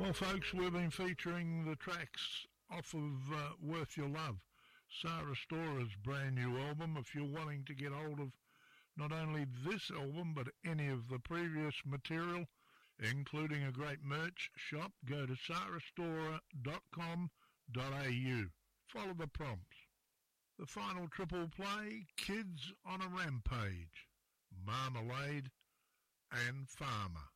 Well, folks, we've been featuring the tracks off of Worth Your Love, Sarah Stora's brand new album. If you're wanting to get hold of not only this album but any of the previous material, including a great merch shop, go to sarahstora.com.au. Follow the prompts. The final triple play, Kids on a Rampage, Marmalade and Farmer.